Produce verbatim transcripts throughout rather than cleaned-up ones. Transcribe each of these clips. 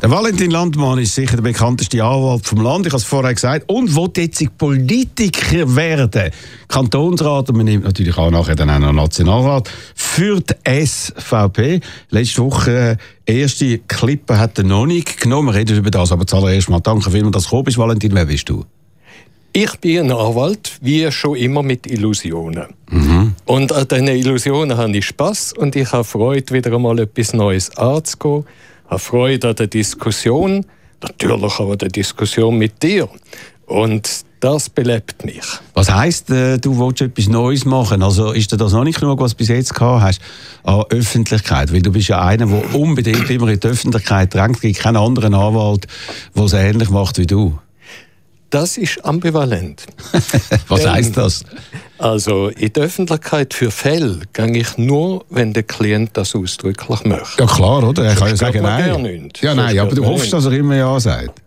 Der Valentin Landmann ist sicher der bekannteste Anwalt vom Land, ich habe es vorher gesagt, und will jetzt Politiker werden. Kantonsrat, und man nimmt natürlich auch nachher dann auch noch Nationalrat für die S V P. Letzte Woche äh, erste Klippe hat er noch nicht genommen, wir reden über das, aber zuallererst mal danke vielmals, dass du gekommen bist. Valentin, wer bist du? Ich bin ein Anwalt, wie schon immer mit Illusionen. Mhm. Und an diesen Illusionen habe ich Spass und ich habe Freude, wieder einmal etwas Neues anzugehen. Ich habe Freude an der Diskussion, natürlich auch an der Diskussion mit dir. Und das belebt mich. Was heisst, äh, du willst etwas Neues machen? Also ist dir das noch nicht genug, was du bis jetzt gehabt hast, an Öffentlichkeit? Weil du bist ja einer, der unbedingt immer in die Öffentlichkeit drängt. Es gibt keinen anderen Anwalt, der es ähnlich macht wie du. Das ist ambivalent. Was Denn, heisst das? Also in die Öffentlichkeit für Fälle gehe ich nur, wenn der Klient das ausdrücklich möchte. Ja klar, oder? Er kann ja sagen nein. Nicht. Ja, nein, aber du hoffst, dass er immer ja sagt.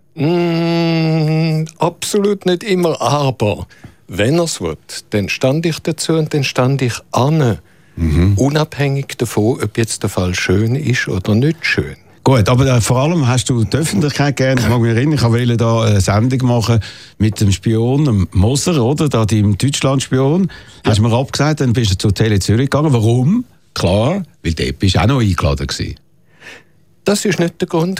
Mm, absolut nicht immer, aber wenn er es will, dann stand ich dazu und dann stand ich an. Mhm. Unabhängig davon, ob jetzt der Fall schön ist oder nicht schön. Gut, aber äh, vor allem hast du die Öffentlichkeit gerne. Ich mag mich erinnern, ich wollte da eine Sendung machen mit dem Spion, dem Moser, oder? Da deinem Deutschland-Spion. Ja. Hast du mir abgesagt, dann bist du zur Tele Zürich gegangen. Warum? Klar, weil dort bist du auch noch eingeladen gewesen. Das war nicht der Grund.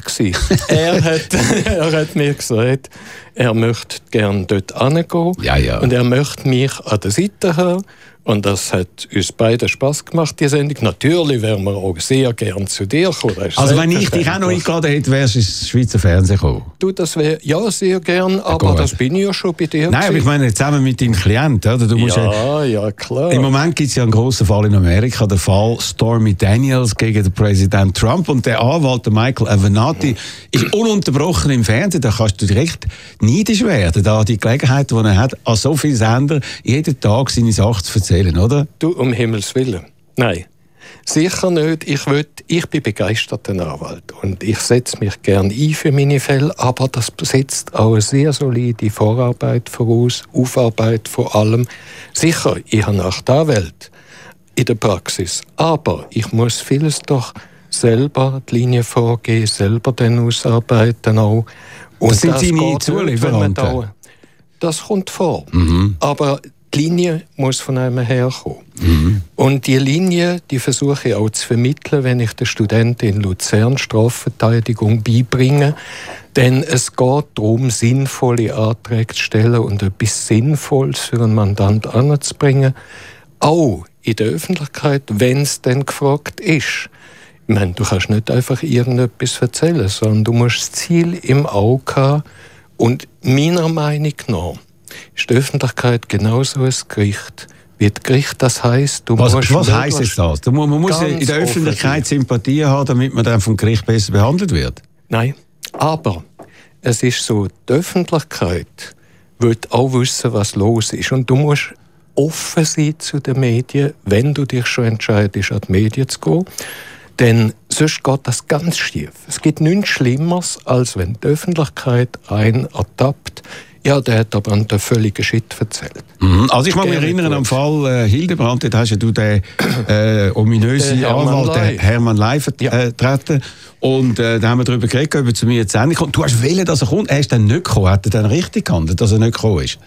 er, hat, er hat mir gesagt, er möchte gerne dort hingehen. Ja, ja. Und er möchte mich an der Seite haben. Und das hat uns beiden Spass gemacht, die Sendung. Natürlich wären wir auch sehr gern zu dir gekommen. Also wenn ich dich auch noch eingeladen hätte, wärst du ins Schweizer Fernsehen gekommen? Du, das wäre ja sehr gern, aber ja, das bin ich ja schon bei dir. Nein, aber ich meine zusammen mit deinem Klienten. Oder? Du musst ja, ja, klar. Im Moment gibt es ja einen grossen Fall in Amerika, der Fall Stormy Daniels gegen den Präsident Trump. Und der Anwalt, der Michael Avenatti, ist ununterbrochen im Fernsehen. Da kannst du direkt neidisch werden, da die Gelegenheit, die er hat, an so vielen Sender jeden Tag seine Sachen zu erzählen. Oder? Du, um Himmels Willen. Nein, sicher nicht. Ich, will, ich bin begeisterter Anwalt und ich setze mich gerne ein für meine Fälle, aber das setzt auch eine sehr solide Vorarbeit voraus, Aufarbeit vor allem. Sicher, ich habe auch die Welt in der Praxis, aber ich muss vieles doch selber die Linie vorgehen, selber dann ausarbeiten auch. Und das sind das seine Zulieferanten? Das kommt vor. Mhm. Aber die Linie muss von einem herkommen. Mhm. Und die Linie, die versuche ich auch zu vermitteln, wenn ich den Studenten in Luzern Strafverteidigung beibringe. Denn es geht darum, sinnvolle Anträge zu stellen und etwas Sinnvolles für einen Mandant anzubringen. Auch in der Öffentlichkeit, wenn es dann gefragt ist. Ich meine, du kannst nicht einfach irgendetwas erzählen, sondern du musst das Ziel im Auge haben. Und meiner Meinung nach ist die Öffentlichkeit genauso ein Gericht wie das Gericht. Das heisst, du was musst... Was heisst es das? Du, man muss in der Öffentlichkeit Sympathie haben, damit man dann vom Gericht besser behandelt wird? Nein, aber es ist so, die Öffentlichkeit will auch wissen, was los ist. Und du musst offen sein zu den Medien, wenn du dich schon entscheidest, an die Medien zu gehen. Denn sonst geht das ganz schief. Es gibt nichts Schlimmeres, als wenn die Öffentlichkeit einen ertappt. Ja, der hat aber einen völligen Shit erzählt. Mhm. Also ich mag mich erinnern am Fall äh, Hildebrand, dort hast ja du den äh, ominösen Anwalt Hermann, Hermann Ley vertreten. Ja. Und äh, da haben wir darüber geredet, ob er zu mir jetzt endlich kommt. Du hast wollen, dass er kommt. Er ist dann nicht gekommen. Hat er dann richtig gehandelt, dass er nicht gekommen ist?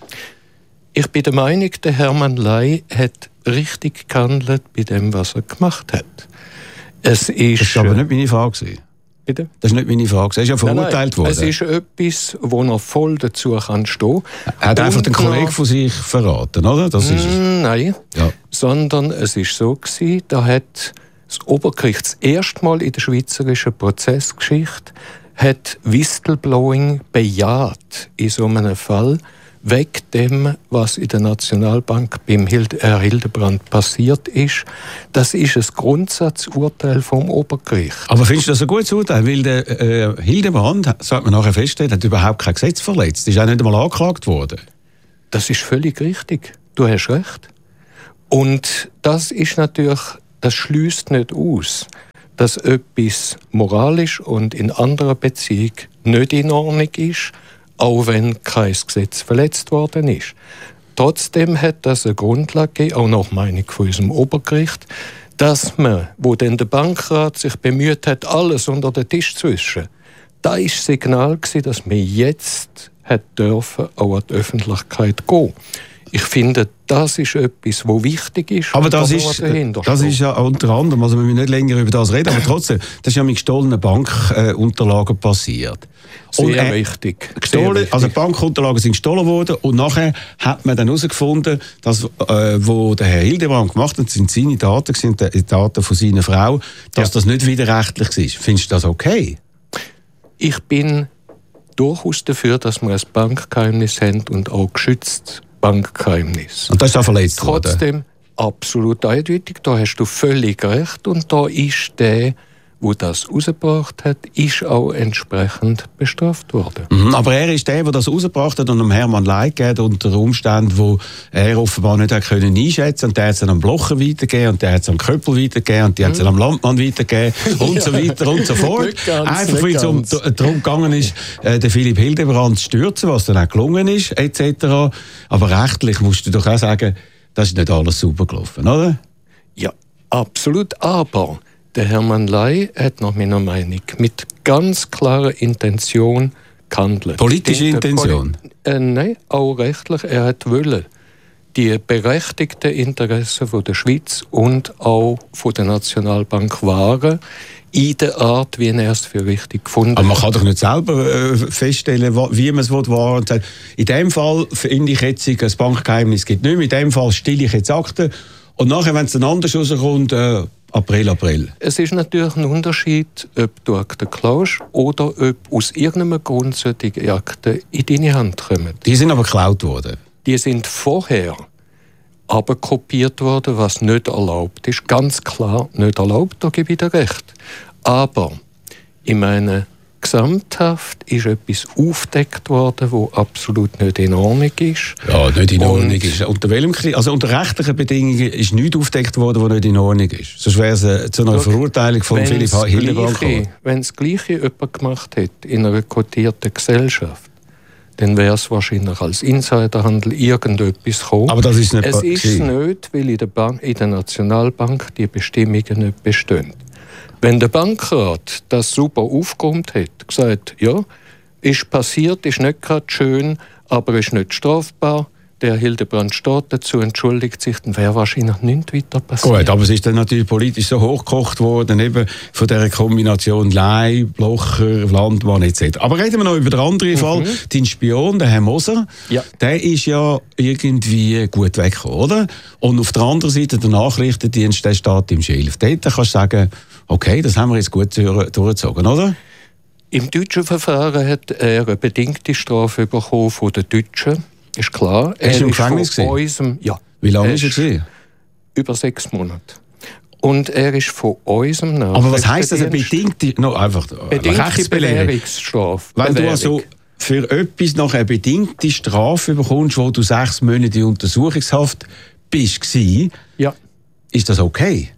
Ich bin der Meinung, der Hermann Ley hat richtig gehandelt bei dem, was er gemacht hat. Es ist, das war aber nicht meine Frage. Bitte? Das ist nicht meine Frage. Er ist ja verurteilt nein, nein. worden. Es ist etwas, wo er voll dazu kann stehen. Er hat einfach den Kollegen von sich verraten, oder? Das ist es. Nein, ja. Sondern es war so gewesen, da hat das Obergericht das erste Mal in der schweizerischen Prozessgeschichte hat Whistleblowing bejaht in so einem Fall, wegen dem, was in der Nationalbank beim Herr Hildebrand passiert ist. Das ist ein Grundsatzurteil vom Obergericht. Aber findest du das ein gutes Urteil? Weil der äh, Hildebrand, sollte man nachher feststellen, hat überhaupt kein Gesetz verletzt. Ist auch nicht einmal angeklagt worden. Das ist völlig richtig. Du hast recht. Und das ist natürlich, das schließt nicht aus, dass etwas moralisch und in anderer Beziehung nicht in Ordnung ist, auch wenn kein Gesetz verletzt worden ist. Trotzdem hat das eine Grundlage gegeben, auch nach Meinung von unserem Obergericht, dass man, wo dann der Bankrat sich bemüht hat, alles unter den Tisch zu wischen, da war das Signal, dass wir jetzt dürfen auch an die Öffentlichkeit gehen. Ich finde, das ist etwas, was wichtig ist. Aber das, ist, das ist ja unter anderem, also wir müssen nicht länger über das reden, aber trotzdem, das ist ja mit gestohlenen Bankunterlagen passiert. Sehr und, äh, wichtig. Gestohlen, Sehr wichtig. Also Bankunterlagen sind gestohlen worden und nachher hat man dann herausgefunden, dass, äh, wo der Herr Hildebrand gemacht hat, sind seine Daten, sind die Daten von seiner Frau, dass ja. das nicht widerrechtlich ist. Findest du das okay? Ich bin durchaus dafür, dass wir ein Bankgeheimnis haben und auch geschützt Bankgeheimnis. Und das ist auch verletzt worden? Trotzdem absolut eindeutig, da hast du völlig recht. Und da ist der, der das rausgebracht hat, ist auch entsprechend bestraft worden. Mhm, aber er ist der, der das rausgebracht hat und dem Hermann Ley gegeben unter Umständen, wo er offenbar nicht hat können einschätzen. Und der hat es am Blocher weitergegeben und der hat es am Köppel weitergegeben und die mhm. hat es am Landmann weitergegeben und so weiter und so fort. ganz, Einfach weil es um, darum gegangen ist, äh, den Philipp Hildebrand zu stürzen, was dann auch gelungen ist, et cetera. Aber rechtlich musst du doch auch sagen, das ist nicht alles super gelaufen, oder? Ja, absolut. Aber der Hermann Ley hat nach meiner Meinung mit ganz klarer Intention gehandelt. Politische Intention? Poli- äh, nein, auch rechtlich. Er hat wollen die berechtigten Interessen von der Schweiz und auch von der Nationalbank wahren, in der Art, wie er es für richtig gefunden hat. Aber man kann doch nicht selber äh, feststellen, wie man es wahren will. In dem Fall finde ich jetzt, ein Bankgeheimnis gibt nicht mehr. In dem Fall stille ich jetzt Akten. Und nachher, wenn es dann anders rauskommt, äh, April, April. Es ist natürlich ein Unterschied, ob du Akten klaust oder ob aus irgendeinem Grund solche Akten in deine Hand kommen. Die sind aber geklaut worden. Die sind vorher aber kopiert worden, was nicht erlaubt ist. Ganz klar nicht erlaubt, da gebe ich dir recht. Aber in meiner Gesamthaft ist etwas aufgedeckt worden, was absolut nicht in Ordnung ist. Ja, nicht in Ordnung und ist. Unter welchem, also unter rechtlichen Bedingungen ist nichts aufgedeckt worden, was nicht in Ordnung ist. Sonst wäre es äh, zu einer Verurteilung von Philipp Hildebrand gekommen. Wenn das Gleiche jemand gemacht hätte in einer kotierten Gesellschaft, dann wäre es wahrscheinlich als Insiderhandel irgendetwas gekommen. Aber das ist nicht Es ist es nicht, weil in der, Bank, in der Nationalbank die Bestimmungen nicht bestehen. Wenn der Bankrat das super aufgeräumt hätte, gesagt, ja, ist passiert, ist nicht gerade schön, aber ist nicht strafbar, der Hildebrand steht dazu, entschuldigt sich, dann wäre wahrscheinlich nichts weiter passiert. Gut, aber es ist dann natürlich politisch so hochgekocht worden, eben von dieser Kombination Ley, Blocher, Landmann et cetera. Aber reden wir noch über den anderen mhm. Fall. Dein Spion, der Herr Moser, ja. der ist ja irgendwie gut weggekommen, oder? Und auf der anderen Seite der Nachrichtendienst, der steht im Schilf. Dort kannst du sagen, okay, das haben wir jetzt gut durchgezogen, oder? Im deutschen Verfahren hat er eine bedingte Strafe bekommen von den Deutschen. Ist klar. Er ist im Gefängnis von unserem, ja. Wie lange ist er gewesen? Über sechs Monate. Und er ist von unserem Nachrichtendienst... Aber was heisst das, eine bedingte... No, einfach bedingte Bewährungsstrafe. Wenn Bewährung. du also für etwas noch eine bedingte Strafe bekommst, wo du sechs Monate in Untersuchungshaft bist, ja. ist das okay?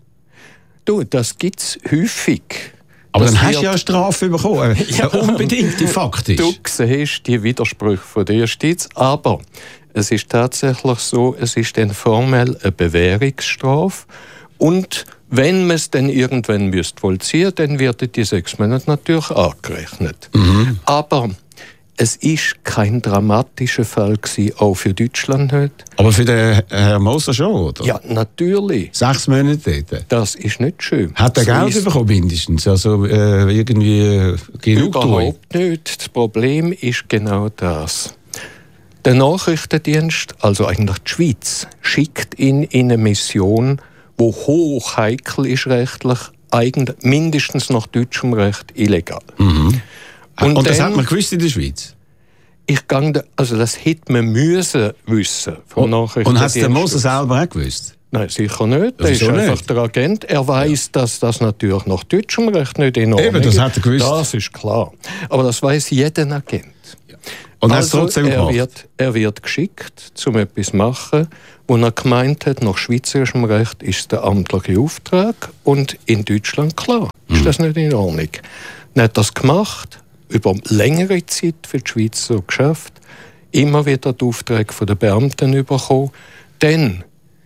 Du, das gibt es häufig. Aber das dann hast du ja eine Strafe bekommen, ja, unbedingt, faktisch. Du siehst die Widersprüche von der Justiz, aber es ist tatsächlich so, es ist dann formell eine Bewährungsstrafe und wenn man es dann irgendwann müsst vollziehen, dann werden die sechs Monate natürlich angerechnet. Mhm. Aber es ist kein dramatischer Fall gewesen, auch für Deutschland nicht. Aber für den Herrn Moser schon, oder? Ja, natürlich. Sechs Monate dort? Das ist nicht schön. Hat er so Geld bekommen mindestens? Also äh, irgendwie genug Überhaupt tun? Nicht. Das Problem ist genau das. Der Nachrichtendienst, also eigentlich die Schweiz, schickt ihn in eine Mission, die hoch heikel ist rechtlich, eigentlich mindestens nach deutschem Recht illegal. Mhm. Und, und das dann, hat man gewusst in der Schweiz? Ich gang, also das hätte man müssen wissen vom Nachrichtendienst. Und hat es der Moser selber auch gewusst? Nein, sicher nicht. Er ist nicht? einfach der Agent. Er weiß, ja. dass das natürlich nach deutschem Recht nicht in Ordnung ist. Eben, das hat er gewusst. Das ist klar. Aber das weiß jeder Agent. Ja. Und also, hat es trotzdem er gemacht? Wird, er wird geschickt, um etwas zu machen, wo er gemeint hat, nach schweizerischem Recht ist es der amtliche Auftrag und in Deutschland, klar, ist mhm. das nicht in Ordnung. Er hat das gemacht, über längere Zeit für die Schweiz so geschafft, immer wieder die Aufträge der Beamten bekommen. Dann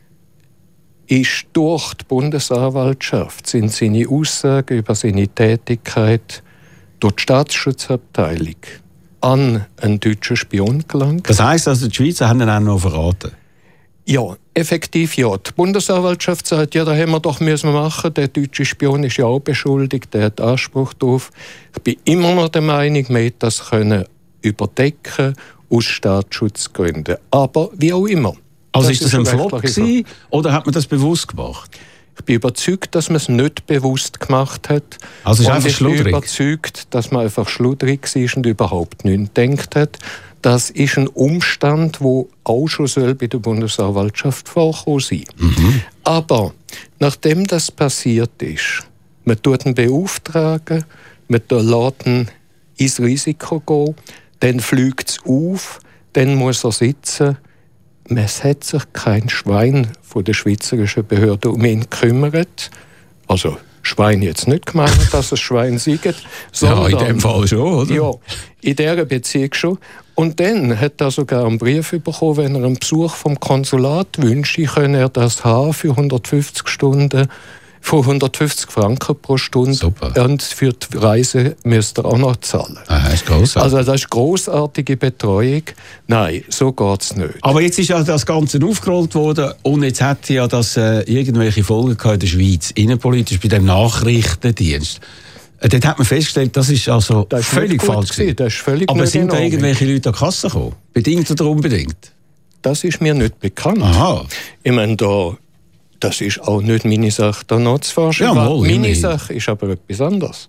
ist durch die Bundesanwaltschaft sind seine Aussagen über seine Tätigkeit durch die Staatsschutzabteilung an einen deutschen Spion gelangt. Das heisst also, die Schweizer haben ihn auch noch verraten? Ja, effektiv ja. Die Bundesanwaltschaft sagt, ja, da haben wir doch müssen machen. Der deutsche Spion ist ja auch beschuldigt, der hat Anspruch darauf. Ich bin immer noch der Meinung, man hätte das können überdecken aus Staatsschutzgründen. Aber wie auch immer. Also das ist das ein Flop gewesen, oder hat man das bewusst gemacht? Ich bin überzeugt, dass man es nicht bewusst gemacht hat. Also ist und einfach ich schludrig? bin überzeugt, dass man einfach schludrig war und überhaupt nichts gedacht hat. Das ist ein Umstand, der auch schon soll bei der Bundesanwaltschaft vorkommen sein. Mhm. Aber nachdem das passiert ist, man tut ihn beauftragen, man lässt ihn ins Risiko gehen, dann fliegt es auf, dann muss er sitzen. Es hat sich kein Schwein von der schweizerischen Behörde um ihn gekümmert. Also Schwein jetzt nicht gemeint, dass es Schwein siegt. Ja, in dem Fall schon, oder? Ja, in dieser Beziehung schon. Und dann hat er sogar einen Brief bekommen, wenn er einen Besuch vom Konsulat wünsche, könne er das haben für hundertfünfzig Stunden, für hundertfünfzig Franken pro Stunde. Super. Und für die Reise müsste er auch noch zahlen. Ah, das ist grossartig. Also das ist grossartige Betreuung. Nein, so geht es nicht. Aber jetzt ist ja das Ganze aufgerollt worden und jetzt hat ja das äh, irgendwelche Folgen gehabt in der Schweiz, innenpolitisch bei dem Nachrichtendienst. Äh, dort hat man festgestellt, das ist also das ist völlig falsch gewesen. Das ist völlig Aber sind da genau irgendwelche Leute an die Kasse gekommen? Bedingt oder unbedingt? Das ist mir nicht bekannt. Aha. Ich meine, da das ist auch nicht meine Sache, da nachzuforschen. Ja, mal, meine immerhin. Sache ist aber etwas anderes.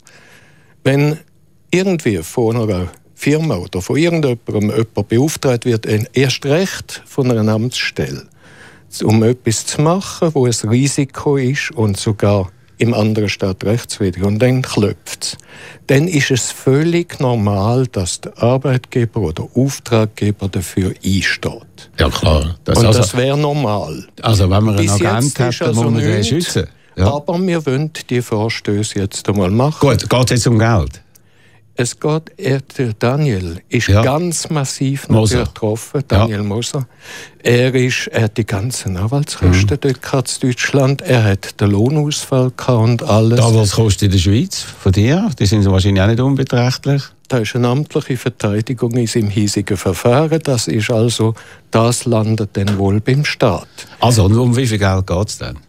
Wenn irgendwie von einer Firma oder von irgendjemandem jemand beauftragt wird, erst recht von einer Amtsstelle, um etwas zu machen, wo ein Risiko ist und sogar im anderen Staat rechtswidrig, und dann klopft es, dann ist es völlig normal, dass der Arbeitgeber oder Auftraggeber dafür einsteht. Ja, klar. Das Und also, das wäre normal. also wenn man einen Bis Agent jetzt hat, ist dann also muss man den nichts, schützen. Ja. Aber wir wollen die Vorstöße jetzt einmal machen. Gut, geht es jetzt um Geld? Es geht, er, der Daniel ist Ja. ganz massiv Moser. natürlich getroffen, Daniel Ja. Moser. Er, ist, er hat die ganzen Anwaltskosten Mhm. dort gehabt in Deutschland. Er hat den Lohnausfall gehabt und alles. Da, was kostet in der Schweiz von dir? Die sind wahrscheinlich auch nicht unbeträchtlich. Da ist eine amtliche Verteidigung in seinem hiesigen Verfahren. Das ist also, das landet dann wohl beim Staat. Also, und um wie viel Geld geht es denn?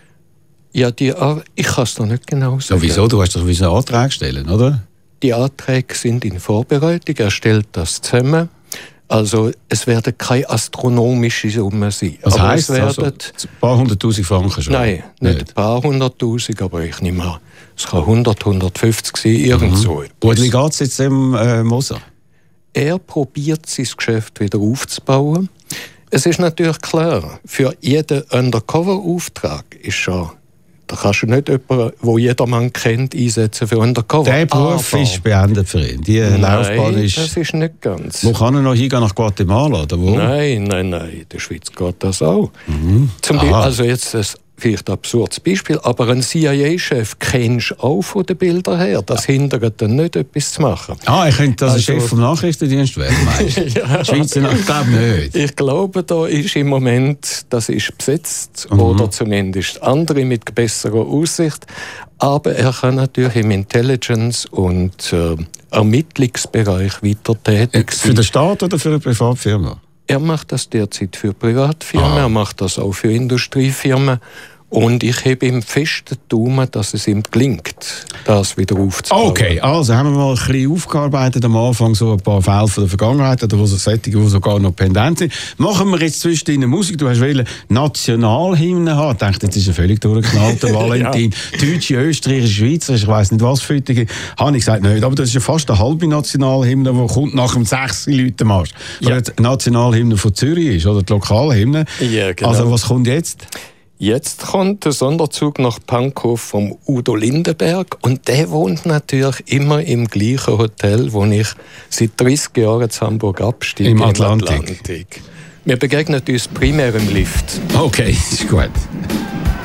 Ja, die, ich kann es noch nicht genau sagen. Ja, wieso? Du hast doch einen Antrag stellen, oder? Die Anträge sind in Vorbereitung, er stellt das zusammen. Also es werden keine astronomischen Summen sein. Was aber heisst es das? werden, Also, ein paar hunderttausend Franken schon? Nein, nicht, ein paar hunderttausend, aber ich nehme an, es kann hundert, hundertfünfzig sein, irgend so. Mhm. Gut, wie geht es jetzt dem äh, Moser? Er probiert, sein Geschäft wieder aufzubauen. Es ist natürlich klar, für jeden Undercover-Auftrag ist schon, da kannst du nicht jemanden, den jedermann kennt, einsetzen für Undercover. Der Beruf Aber, ist beendet für ihn. Die nein, Laufbahn ist... das ist nicht ganz. Wo kann er noch hingehen? Nach Guatemala, oder wo? Nein, nein, nein, in der Schweiz geht das auch. Mhm. Zum Beispiel, Aha. also jetzt ein vielleicht ein absurdes Beispiel, aber einen C I A-Chef kennst du auch von den Bildern her. Das hindert dann nicht, etwas zu machen. Ah, ich könnte das Also- Chef vom Nachrichtendienst werden, meinst du? Ja. Schweizer, ich glaube nicht. Ich glaube, da ist im Moment, das ist besetzt, Mhm. oder zumindest andere mit besserer Aussicht. Aber er kann natürlich im Intelligence- und äh, Ermittlungsbereich weiter tätig Für sein. den Staat oder für eine Privatfirma? Er macht das derzeit für Privatfirmen, Ah. er macht das auch für Industriefirmen. Und ich habe ihm festen Daumen, dass es ihm gelingt, das wieder aufzubauen. Okay, also haben wir mal ein bisschen aufgearbeitet am Anfang, so ein paar Fälle von der Vergangenheit, oder wo so Sättige, die sogar noch pendent sind. Machen wir jetzt zwischendrin Musik. Du hast wollen Nationalhymne haben. Ich dachte, jetzt ist er völlig durchgeknallt, der Valentin. Deutsche, Österreichische, Schweizerisch, ich weiss nicht was für die. Habe ich gesagt, nicht. Aber das ist ja fast eine halbe Nationalhymne, die kommt nach dem sechs Leuten Marsch. Ja. Weil die Nationalhymne von Zürich ist, oder die Lokalhymne. Ja, genau. Also was kommt jetzt? Jetzt kommt der Sonderzug nach Pankow vom Udo Lindenberg und der wohnt natürlich immer im gleichen Hotel, wo ich seit dreißig Jahren in Hamburg absteige. Im Atlantik. Atlantik. Wir begegnen uns primär im Lift. Okay, ist gut.